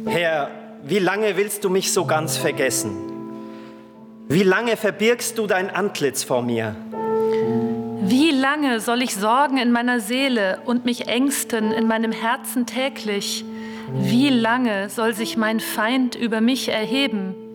Herr, wie lange willst du mich so ganz vergessen? Wie lange verbirgst du dein Antlitz vor mir? Wie lange soll ich sorgen in meiner Seele und mich ängsten in meinem Herzen täglich? Wie lange soll sich mein Feind über mich erheben?